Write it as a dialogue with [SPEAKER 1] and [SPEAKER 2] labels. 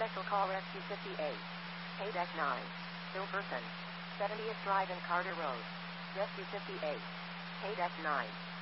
[SPEAKER 1] Special call Rescue 58. Paydeck 9. Hilperson. 70th Drive and Carter Road. Rescue 58. Paydeck 9.